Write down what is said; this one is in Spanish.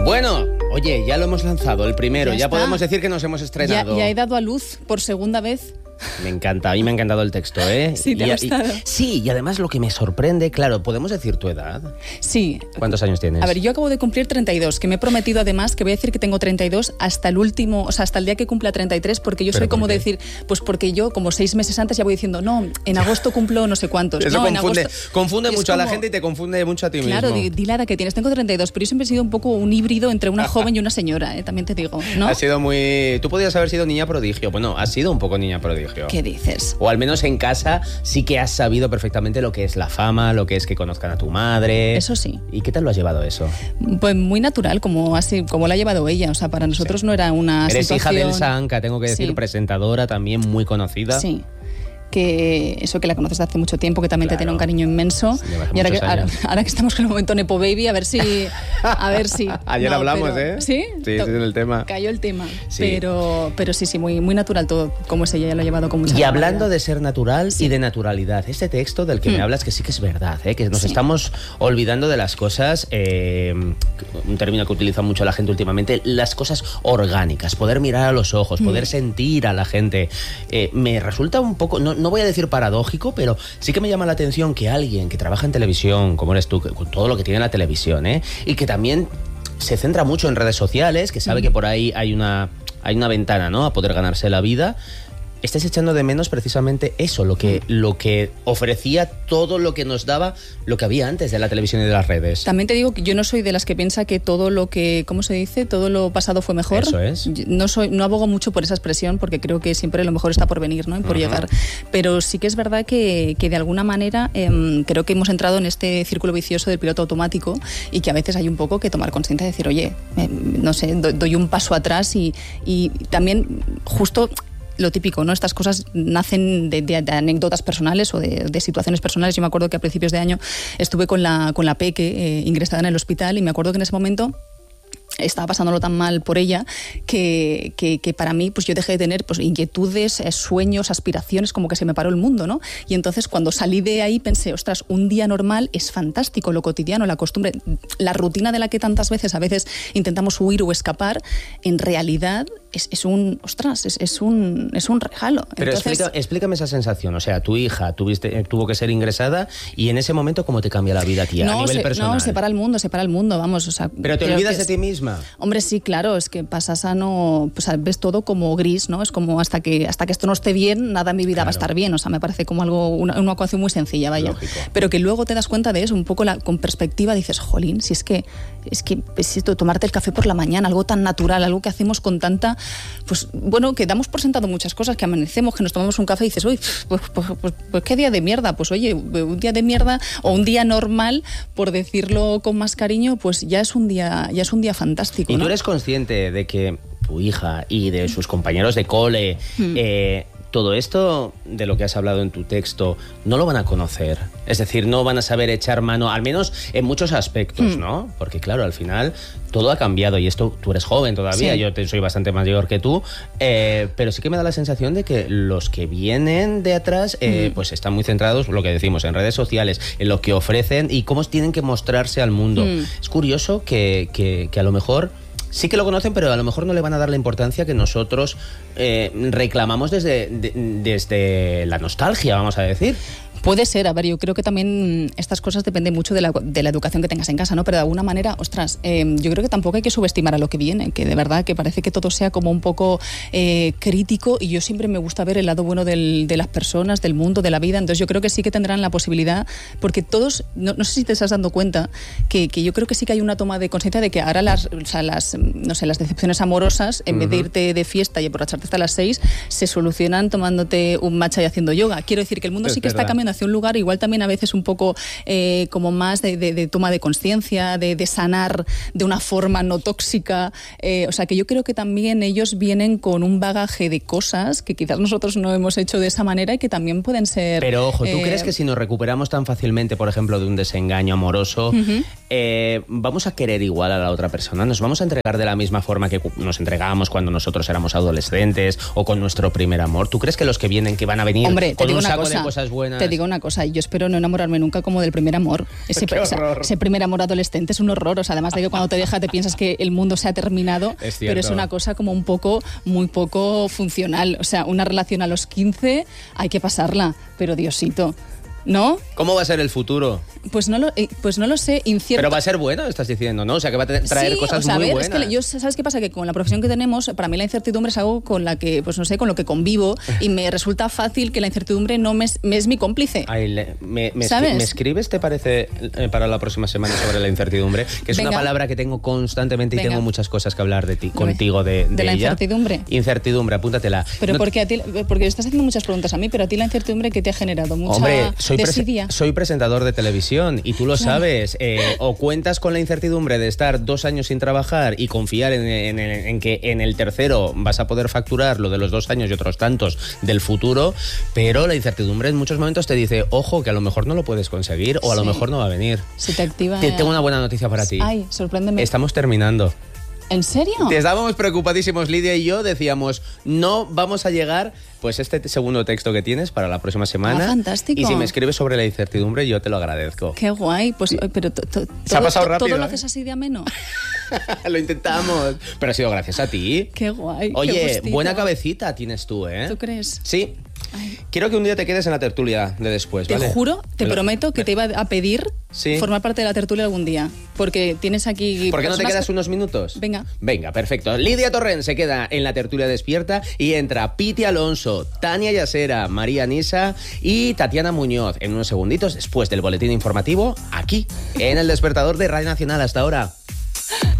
Bueno, oye, ya lo hemos lanzado, el primero. Ya podemos decir que nos hemos estrenado. Ya he dado a luz por segunda vez. Me encanta, a mí me ha encantado el texto, ¿eh? Sí, te ha gustado. Sí, y además lo que me sorprende, claro, ¿podemos decir tu edad? Sí. ¿Cuántos años tienes? A ver, yo acabo de cumplir 32, que me he prometido además que voy a decir que tengo 32 hasta el último, o sea, hasta el día que cumpla 33, porque yo soy como decir, pues porque yo como 6 meses antes ya voy diciendo, no, en agosto cumplo no sé cuántos. Eso no, confunde mucho a la gente y te confunde mucho a ti mismo. Claro, di la edad que tienes, tengo 32, pero yo siempre he sido un poco un híbrido entre una joven y una señora, también te digo, ¿no? Has sido muy... Tú podías haber sido niña prodigio, bueno, has sido un poco niña prodigio. ¿Qué dices? O al menos en casa sí que has sabido perfectamente lo que es la fama, lo que es que conozcan a tu madre. Eso sí. ¿Y qué tal lo has llevado eso? Pues muy natural, como lo ha llevado ella. O sea, para nosotros no era una Eres situación... hija de Elsa Anca, tengo que decir, presentadora también muy conocida. Sí. Que eso que la conoces de hace mucho tiempo, que también te tiene un cariño inmenso. Y ahora que estamos con el momento Nepo Baby, a ver si... Ayer hablamos, pero, ¿sí? Sí, ese es el tema. Cayó el tema. Sí. Pero sí, muy, muy natural todo, como es ella, ya lo ha llevado con mucha Y hablando naturalidad. de ser natural y de naturalidad, este texto del que me hablas, que sí que es verdad, que nos estamos olvidando de las cosas, un término que utiliza mucho la gente últimamente, las cosas orgánicas, poder mirar a los ojos, poder sentir a la gente. Me resulta un poco... No voy a decir paradójico, pero sí que me llama la atención que alguien que trabaja en televisión, como eres tú, con todo lo que tiene la televisión, y que también se centra mucho en redes sociales, que sabe que por ahí hay una ventana, ¿no?, a poder ganarse la vida, estés echando de menos precisamente eso, lo que ofrecía todo lo que nos daba, lo que había antes de la televisión y de las redes. También te digo que yo no soy de las que piensa que todo lo que, ¿cómo se dice? Todo lo pasado fue mejor. Eso es. No abogo mucho por esa expresión, porque creo que siempre lo mejor está por venir, ¿no?, y por llegar. Pero sí que es verdad que de alguna manera creo que hemos entrado en este círculo vicioso del piloto automático y que a veces hay un poco que tomar conciencia y decir, oye, no sé, doy un paso atrás y también justo... Lo típico, ¿no? Estas cosas nacen de anécdotas personales o de situaciones personales. Yo me acuerdo que a principios de año estuve con la Peque ingresada en el hospital y me acuerdo que en ese momento estaba pasándolo tan mal por ella que para mí pues yo dejé de tener pues inquietudes, sueños, aspiraciones, como que se me paró el mundo, ¿no? Y entonces cuando salí de ahí pensé, ostras, un día normal es fantástico, lo cotidiano, la costumbre, la rutina de la que tantas veces a veces intentamos huir o escapar, en realidad es un regalo. Pero entonces, explícame esa sensación, o sea, tu hija tuvo que ser ingresada y en ese momento ¿cómo te cambia la vida a ti, a nivel personal? No, separa el mundo, vamos, o sea... ¿Pero te olvidas de ti misma? Hombre, sí, claro, es que pasas a no... Pues ves todo como gris, ¿no? Es como hasta que esto no esté bien, nada en mi vida va a estar bien, o sea, me parece como algo, una ecuación muy sencilla, vaya. Lógico. Pero que luego te das cuenta de eso, un poco con perspectiva dices, jolín, si es que esto, tomarte el café por la mañana, algo tan natural, algo que hacemos con tanta... Pues bueno, que damos por sentado muchas cosas, que amanecemos, que nos tomamos un café y dices, uy, pues qué día de mierda, pues oye, un día de mierda o un día normal, por decirlo con más cariño, pues ya es un día fantástico, ¿Y ¿no? tú eres consciente de que tu hija y de sus compañeros de cole, todo esto de lo que has hablado en tu texto, no lo van a conocer? Es decir, no van a saber echar mano, al menos en muchos aspectos, ¿no? Porque claro, al final todo ha cambiado y esto, tú eres joven todavía, sí. Yo soy bastante mayor que tú, pero sí que me da la sensación de que los que vienen de atrás pues están muy centrados, lo que decimos, en redes sociales, en lo que ofrecen y cómo tienen que mostrarse al mundo. Es curioso que a lo mejor... Sí que lo conocen, pero a lo mejor no le van a dar la importancia que nosotros reclamamos desde la nostalgia, vamos a decir. Puede ser, a ver, yo creo que también estas cosas dependen mucho de la educación que tengas en casa, ¿no? Pero de alguna manera, ostras, yo creo que tampoco hay que subestimar a lo que viene, que de verdad que parece que todo sea como un poco crítico y yo siempre me gusta ver el lado bueno de las personas, del mundo, de la vida, entonces yo creo que sí que tendrán la posibilidad, porque todos, no sé si te estás dando cuenta, que yo creo que sí que hay una toma de conciencia de que ahora las decepciones amorosas, en vez de irte de fiesta y emborracharte hasta las 6, se solucionan tomándote un matcha y haciendo yoga. Quiero decir que el mundo sí que está cambiando hacia un lugar igual también a veces un poco como más de toma de conciencia, de sanar de una forma no tóxica, o sea que yo creo que también ellos vienen con un bagaje de cosas que quizás nosotros no hemos hecho de esa manera y que también pueden ser... Pero ojo, ¿tú crees que si nos recuperamos tan fácilmente, por ejemplo, de un desengaño amoroso, ¿vamos a querer igual a la otra persona? ¿Nos vamos a entregar de la misma forma que nos entregábamos cuando nosotros éramos adolescentes o con nuestro primer amor? ¿Tú crees que los que vienen, que van a venir con un saco de cosas buenas? Te digo una cosa, yo espero no enamorarme nunca como del primer amor. Ese primer amor adolescente es un horror, o sea, además de que cuando te deja te piensas que el mundo se ha terminado, pero es una cosa como muy poco funcional. O sea, una relación a los 15 hay que pasarla, pero Diosito, ¿no? ¿Cómo va a ser el futuro? Pues no lo sé, incierto. Pero va a ser bueno, estás diciendo, ¿no? O sea, que va a traer cosas muy buenas. Es que yo, ¿sabes qué pasa? Que con la profesión que tenemos, para mí la incertidumbre es algo con la que, pues no sé, con lo que convivo y me resulta fácil que la incertidumbre no me es mi cómplice. ¿Me ¿Sabes? escribes, te parece, para la próxima semana sobre la incertidumbre? Que es una palabra que tengo constantemente y tengo muchas cosas que hablar de ti, contigo, de la ella. incertidumbre. Incertidumbre, apúntatela. Pero no, porque estás haciendo muchas preguntas a mí, pero a ti la incertidumbre, ¿qué te ha generado? Mucha desidia. Soy presentador de televisión y tú lo sabes. O cuentas con la incertidumbre de estar 2 años sin trabajar y confiar en que en el tercero vas a poder facturar lo de los 2 años y otros tantos del futuro, pero la incertidumbre en muchos momentos te dice, ojo, que a lo mejor no lo puedes conseguir o a lo mejor no va a venir. Se te activa. Tengo una buena noticia para ti. Ay, sorpréndeme. Estamos terminando. ¿En serio? Estábamos preocupadísimos, Lidia y yo, decíamos, no vamos a llegar, pues este segundo texto que tienes para la próxima semana. Ah, fantástico. Y si me escribes sobre la incertidumbre, yo te lo agradezco. Qué guay, pues, pero se ha pasado rápido, ¿todo lo haces así de ameno? Lo intentamos, pero ha sido gracias a ti. Qué guay. Oye, qué buena cabecita tienes tú, ¿eh? ¿Tú crees? Sí. Ay. Quiero que un día te quedes en la tertulia de después, ¿vale? Te juro, te prometo que te iba a pedir formar parte de la tertulia algún día, porque tienes aquí... ¿Por qué no te quedas unos minutos? Venga. Venga, perfecto. Lidia Torrent se queda en la tertulia despierta y entra Piti Alonso, Tania Yasera, María Nisa y Tatiana Muñoz en unos segunditos después del boletín informativo aquí, en El Despertador de Radio Nacional. Hasta ahora.